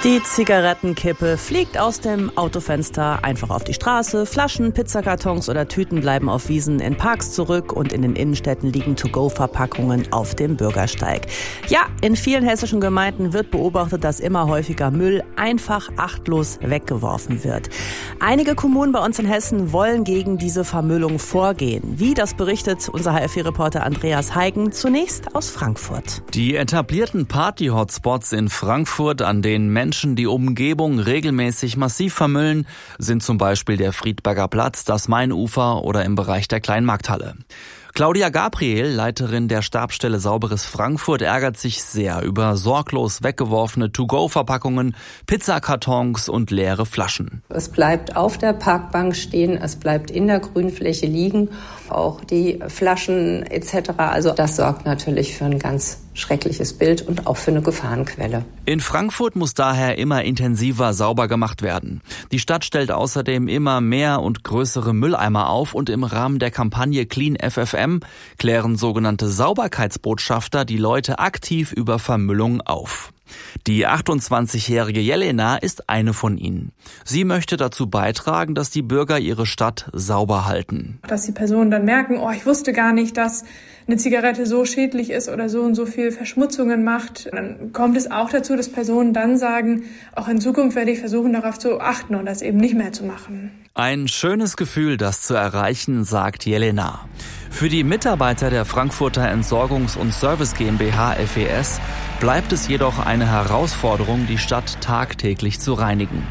Die Zigarettenkippe fliegt aus dem Autofenster einfach auf die Straße. Flaschen, Pizzakartons oder Tüten bleiben auf Wiesen in Parks zurück und in den Innenstädten liegen To-Go-Verpackungen auf dem Bürgersteig. Ja, in vielen hessischen Gemeinden wird beobachtet, dass immer häufiger Müll einfach achtlos weggeworfen wird. Einige Kommunen bei uns in Hessen wollen gegen diese Vermüllung vorgehen. Wie, das berichtet unser HF4-Reporter Andreas Heigen, zunächst aus Frankfurt. Die etablierten Party-Hotspots in Frankfurt, an denen Menschen die Umgebung regelmäßig massiv vermüllen, sind zum Beispiel der Friedberger Platz, das Mainufer oder im Bereich der Kleinmarkthalle. Claudia Gabriel, Leiterin der Stabsstelle Sauberes Frankfurt, ärgert sich sehr über sorglos weggeworfene To-Go-Verpackungen, Pizzakartons und leere Flaschen. Es bleibt auf der Parkbank stehen, es bleibt in der Grünfläche liegen, auch die Flaschen etc. Also das sorgt natürlich für ein ganz schreckliches Bild und auch für eine Gefahrenquelle. In Frankfurt muss daher immer intensiver sauber gemacht werden. Die Stadt stellt außerdem immer mehr und größere Mülleimer auf und im Rahmen der Kampagne Clean FFM klären sogenannte Sauberkeitsbotschafter die Leute aktiv über Vermüllung auf. Die 28-jährige Jelena ist eine von ihnen. Sie möchte dazu beitragen, dass die Bürger ihre Stadt sauber halten. Dass die Personen dann merken, ich wusste gar nicht, dass eine Zigarette so schädlich ist oder so und so viel Verschmutzungen macht. Dann kommt es auch dazu, dass Personen dann sagen, auch in Zukunft werde ich versuchen, darauf zu achten und das eben nicht mehr zu machen. Ein schönes Gefühl, das zu erreichen, sagt Jelena. Für die Mitarbeiter der Frankfurter Entsorgungs- und Service GmbH FES bleibt es jedoch eine Herausforderung, die Stadt tagtäglich zu reinigen.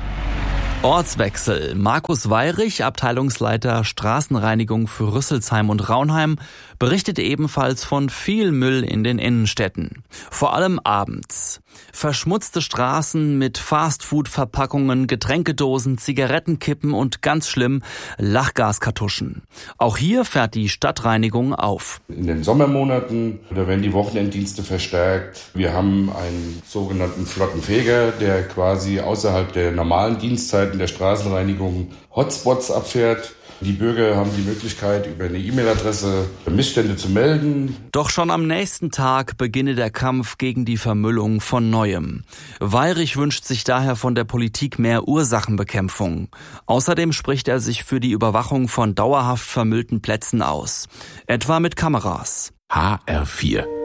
Ortswechsel. Markus Weyrich, Abteilungsleiter Straßenreinigung für Rüsselsheim und Raunheim, berichtet ebenfalls von viel Müll in den Innenstädten. Vor allem abends. Verschmutzte Straßen mit Fastfood-Verpackungen, Getränkedosen, Zigarettenkippen und ganz schlimm Lachgaskartuschen. Auch hier fährt die Stadtreinigung auf. In den Sommermonaten, da werden die Wochenenddienste verstärkt. Wir haben einen sogenannten Flottenfeger, der quasi außerhalb der normalen Dienstzeiten der Straßenreinigung Hotspots abfährt. Die Bürger haben die Möglichkeit, über eine E-Mail-Adresse Missstände zu melden. Doch schon am nächsten Tag beginne der Kampf gegen die Vermüllung von Neuem. Weyrich wünscht sich daher von der Politik mehr Ursachenbekämpfung. Außerdem spricht er sich für die Überwachung von dauerhaft vermüllten Plätzen aus. Etwa mit Kameras. HR4